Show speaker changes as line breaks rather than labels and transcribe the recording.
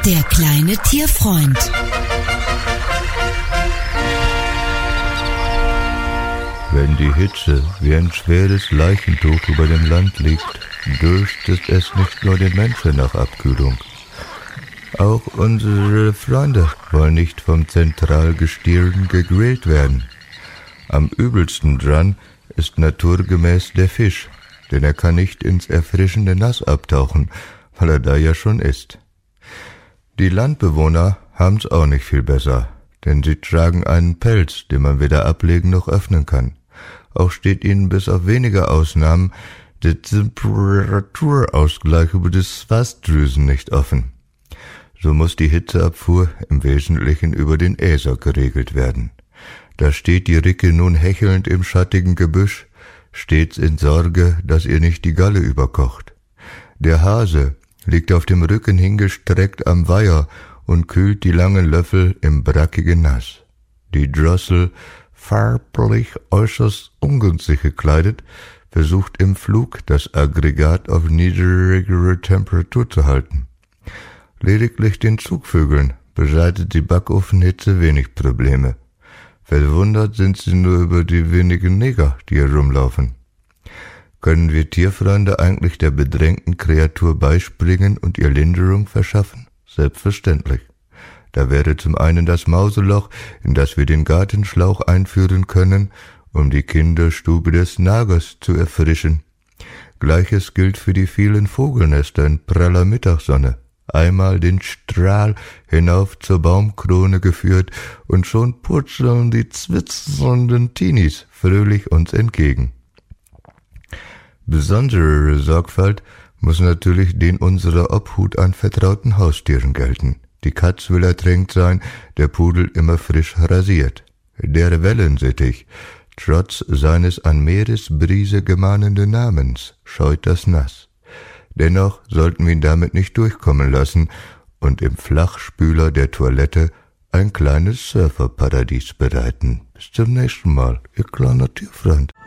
Der kleine Tierfreund.
Wenn die Hitze wie ein schweres Leichentuch über dem Land liegt, dürstet es nicht nur den Menschen nach Abkühlung. Auch unsere Freunde wollen nicht vom Zentralgestirn gegrillt werden. Am übelsten dran ist naturgemäß der Fisch, denn er kann nicht ins erfrischende Nass abtauchen, weil er da ja schon ist. Die Landbewohner haben's auch nicht viel besser, denn sie tragen einen Pelz, den man weder ablegen noch öffnen kann. Auch steht ihnen bis auf wenige Ausnahmen der Temperaturausgleich über die Schweißdrüsen nicht offen. So muss die Hitzeabfuhr im Wesentlichen über den Äser geregelt werden. Da steht die Ricke nun hechelnd im schattigen Gebüsch, stets in Sorge, dass ihr nicht die Galle überkocht. Der Hase liegt auf dem Rücken hingestreckt am Weiher und kühlt die langen Löffel im brackigen Nass. Die Drossel, farblich äußerst ungünstig gekleidet, versucht im Flug das Aggregat auf niedrigere Temperatur zu halten. Lediglich den Zugvögeln bereitet die Backofenhitze wenig Probleme. Verwundert sind sie nur über die wenigen Neger, die herumlaufen. Können wir Tierfreunde eigentlich der bedrängten Kreatur beispringen und ihr Linderung verschaffen? Selbstverständlich. Da wäre zum einen das Mauseloch, in das wir den Gartenschlauch einführen können, um die Kinderstube des Nagers zu erfrischen. Gleiches gilt für die vielen Vogelnester in praller Mittagssonne. Einmal den Strahl hinauf zur Baumkrone geführt und schon purzeln die zwitsernden Teenies fröhlich uns entgegen. Besondere Sorgfalt muss natürlich den unserer Obhut anvertrauten Haustieren gelten. Die Katz will ertränkt sein, der Pudel immer frisch rasiert. Der Wellensittich, trotz seines an Meeresbrise gemahnenden Namens, scheut das Nass. Dennoch sollten wir ihn damit nicht durchkommen lassen und im Flachspüler der Toilette ein kleines Surferparadies bereiten. Bis zum nächsten Mal, Ihr kleiner Tierfreund.